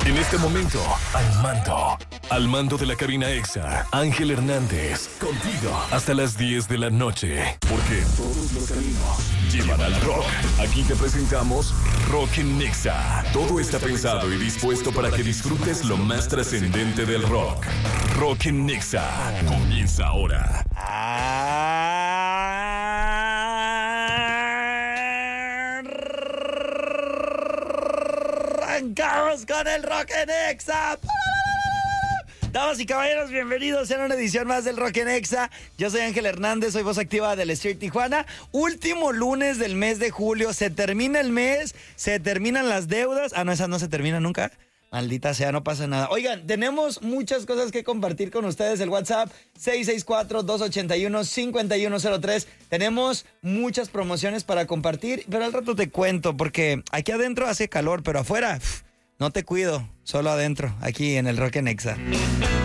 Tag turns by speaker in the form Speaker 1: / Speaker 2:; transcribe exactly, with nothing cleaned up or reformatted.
Speaker 1: En este momento, al mando, al mando de la cabina Exa, Ángel Hernández, contigo hasta las diez de la noche. Porque todos los caminos llevan al rock. Aquí te presentamos Rock en Exa. Todo está pensado y dispuesto para que disfrutes lo más trascendente del rock. Rock en Exa comienza ahora.
Speaker 2: Arrancamos con el Rock en Exa. Damas y caballeros, bienvenidos a una edición más del Rock en Exa. Yo soy Ángel Hernández, soy voz activa del Street Tijuana. Último lunes del mes de julio, se termina el mes, se terminan las deudas. Ah, no, esa no se termina nunca. Maldita sea, no pasa nada. Oigan, tenemos muchas cosas que compartir con ustedes. El WhatsApp seis seis cuatro, dos ocho uno, cinco uno cero tres. Tenemos muchas promociones para compartir, pero al rato te cuento, porque aquí adentro hace calor, pero afuera, pff, no te cuido, solo adentro, aquí en el Rock en Exa.